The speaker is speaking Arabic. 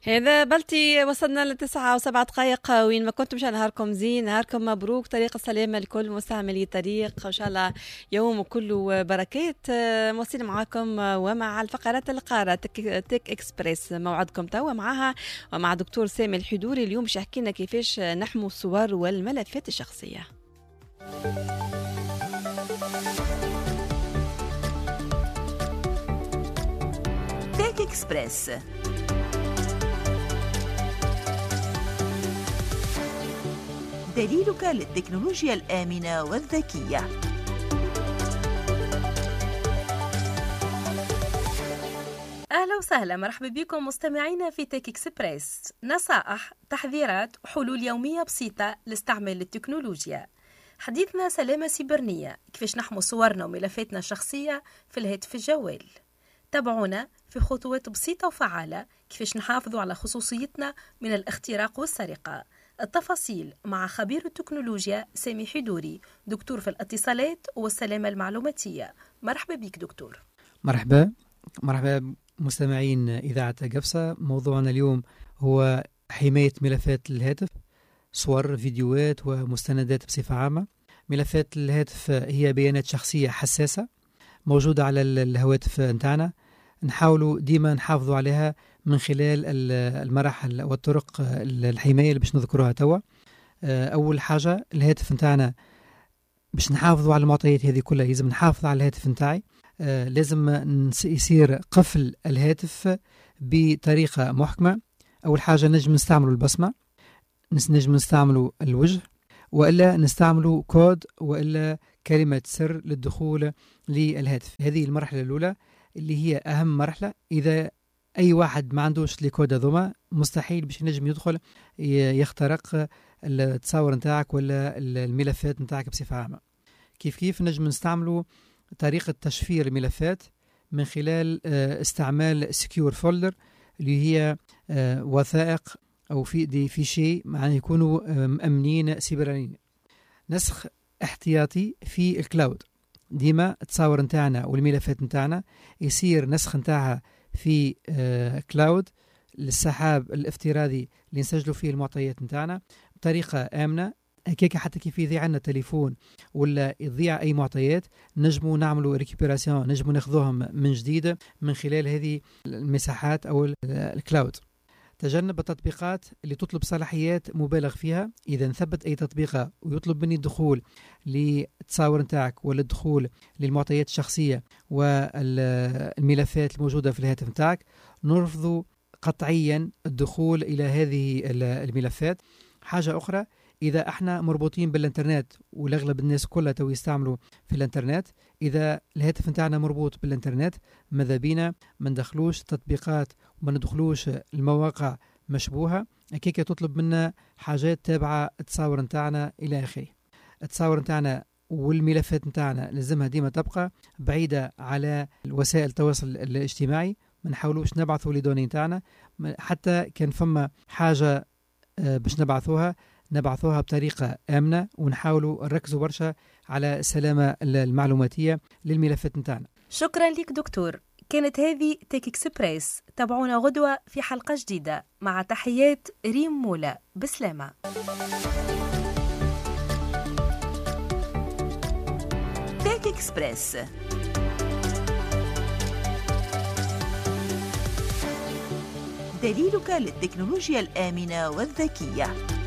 هذا بلتي وصلنا ل9:07 وين ما كنتم. مشان نهاركم زين، نهاركم مبروك، طريق السلامة لكل مستعملي طريق، وإن شاء الله يوم كله بركات. موصلين معاكم ومع الفقرات القارة تك إكسبريس، موعدكم توا معها ومع دكتور سامي الحدوري. اليوم باش يحكي لنا كيفاش نحموا الصور والملفات الشخصية. تك إكسبريس، دليلك للتكنولوجيا الآمنة والذكية. أهلا وسهلا، مرحبا بكم مستمعينا في تك إكسبريس، نصائح، تحذيرات وحلول يومية بسيطة لاستعمال التكنولوجيا. حديثنا سلامة سيبرانية، كيفاش نحموا صورنا وملفاتنا الشخصية في الهاتف الجوال. تابعونا في خطوات بسيطة وفعالة كيفاش نحافظوا على خصوصيتنا من الاختراق والسرقة. التفاصيل مع خبير التكنولوجيا سامي حدوري، دكتور في الاتصالات والسلامة المعلوماتية. مرحبا بك دكتور. مرحبا مستمعين إذاعة قفصة. موضوعنا اليوم هو حماية ملفات الهاتف، صور، فيديوهات ومستندات بصفة عامة. ملفات الهاتف هي بيانات شخصية حساسة موجودة على الهواتف نتاعنا، نحاولوا ديما نحافظوا عليها من خلال المراحل والطرق الحماية اللي باش نذكروها توا. أول حاجة الهاتف نتاعنا، باش نحافظوا على المعطيات هذه كلها لازم نحافظ على الهاتف نتاعي. لازم يصير قفل الهاتف بطريقة محكمة. أول حاجة نجم نستعملوا البصمة، نجم نستعملوا الوجه، وإلا نستعملوا كود وإلا كلمة سر للدخول للهاتف. هذه المرحلة الأولى اللي هي أهم مرحلة. إذا أي واحد ما عندوش الكود هذوما مستحيل باش نجم يدخل يخترق التصاور نتاعك ولا الملفات نتاعك بصفة عامة. كيف نجم نستعملوا طريقة تشفير الملفات من خلال استعمال سكيور فولدر، اللي هي وثائق أو في شيء معناه يكونوا مأمنين سيبرانيين. نسخ احتياطي في الكلاود، ديما التصاور نتاعنا والملفات نتاعنا يصير نسخ نتاعها في كلاود، للسحاب الافتراضي اللي نسجلوا فيه المعطيات نتاعنا بطريقة آمنة. هكاك حتى كيف يضيع عنا تليفون ولا يضيع أي معطيات نجموا نعملوا ريكوبيراسيون، نجموا ناخذوهم من جديد من خلال هذه المساحات أو الكلاود. تجنب التطبيقات اللي تطلب صلاحيات مبالغ فيها. إذا نثبت أي تطبيق ويطلب مني الدخول للتصاور نتاعك ولا الدخول للمعطيات الشخصية والملفات الموجودة في الهاتف نتاعك، نرفض قطعيا الدخول إلى هذه الملفات. حاجة أخرى، إذا احنا مربوطين بالإنترنت، والأغلب الناس كلها تو يستعملوا في الإنترنت، إذا الهاتف نتاعنا مربوط بالإنترنت ماذا بينا ما ندخلوش تطبيقات وما ندخلوش المواقع مشبوهة هكاك تطلب منا حاجات تابعة التصاور نتاعنا إلى آخره. التصاور نتاعنا والملفات نتاعنا لازمها ديما تبقى بعيدة على وسائل التواصل الاجتماعي. ما نحاولوش نبعثوا لدوني نتاعنا، حتى كان فما حاجة باش نبعثوها بطريقة آمنة، ونحاولوا نركزوا برشا على السلامة المعلوماتية للملفات نتاعنا. شكرا لك دكتور. كانت هذه تك إكسبريس، تابعونا غدوة في حلقة جديدة. مع تحيات ريم مولا، بسلامة. تك إكسبريس، دليلك للتكنولوجيا الآمنة والذكية.